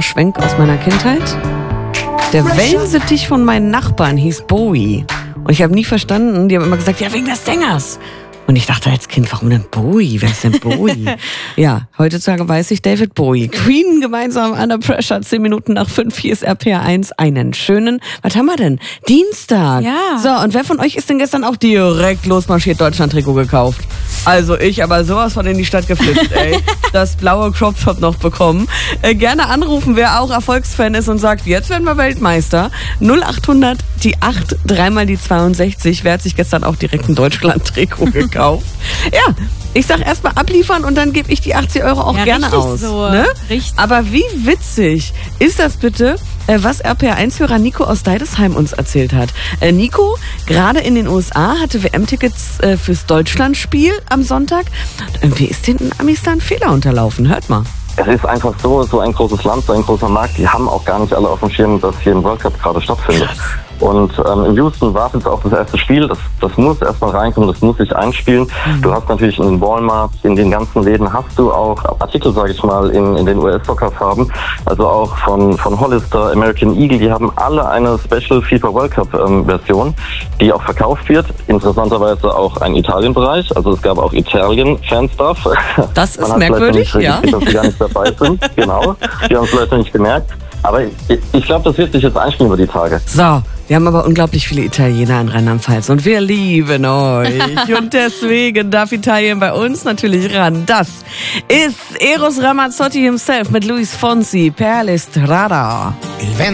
Schwenk aus meiner Kindheit. Der Wellensittich von meinen Nachbarn hieß Bowie. Und ich habe nie verstanden, die haben immer gesagt, ja, wegen des Sängers. Und ich dachte als Kind, warum denn Bowie? Wer ist denn Bowie? Ja, heutzutage weiß ich David Bowie. Queen gemeinsam Under Pressure, 10 Minuten nach 5. Hier ist RPR 1. Einen schönen, was haben wir denn? Dienstag. Ja. So, und wer von euch ist denn gestern auch direkt losmarschiert Deutschland-Trikot gekauft? Also ich, aber sowas von in die Stadt geflitzt, ey. Das blaue Crop-Top noch bekommen. Gerne anrufen, wer auch Erfolgsfan ist und sagt, jetzt werden wir Weltmeister. 0800 die 8, 3 die 62. Wer hat sich gestern auch direkt ein Deutschland-Trikot gekauft? Ja, ich sag erstmal abliefern und dann gebe ich die 80 € auch gerne aus. So. Ne? Richtig. Aber wie witzig ist das bitte, was RPR1-Hörer Nico aus Deidesheim uns erzählt hat. Nico, gerade in den USA, hatte WM-Tickets fürs Deutschlandspiel am Sonntag. Und irgendwie ist den Amis da ein Fehler unterlaufen. Hört mal. Es ist einfach so ein großes Land, so ein großer Markt, die haben auch gar nicht alle auf dem Schirm, dass hier ein World Cup gerade stattfindet. Und in Houston wartet auch das erste Spiel, das muss erstmal reinkommen, das muss sich einspielen. Du hast natürlich in den Walmarts, in den ganzen Läden hast du auch Artikel, sage ich mal, in den US-Soccer-Farben, also auch von Hollister, American Eagle, die haben alle eine Special FIFA World Cup Version, die auch verkauft wird. Interessanterweise auch ein Italien-Bereich, also es gab auch Italien-Fan-Stuff. Das ist merkwürdig, ja. Dass sie gar nicht dabei sind, genau. Die haben es vielleicht nicht gemerkt. Aber ich glaube, das wird sich jetzt einspielen über die Tage. So, wir haben aber unglaublich viele Italiener in Rheinland-Pfalz und wir lieben euch. Und deswegen darf Italien bei uns natürlich ran. Das ist Eros Ramazzotti himself mit Luis Fonsi, Per la Strada.